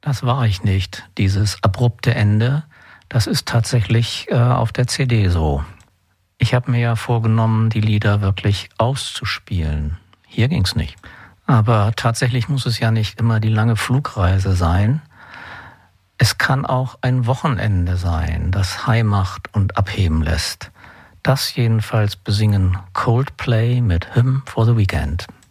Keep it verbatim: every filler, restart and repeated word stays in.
Das war ich nicht. Dieses abrupte Ende, das ist tatsächlich äh, auf der C D so. Ich habe mir ja vorgenommen, die Lieder wirklich auszuspielen. Hier ging's nicht. Aber tatsächlich muss es ja nicht immer die lange Flugreise sein. Es kann auch ein Wochenende sein, das High macht und abheben lässt. Das jedenfalls besingen Coldplay mit Hymn for the Weekend.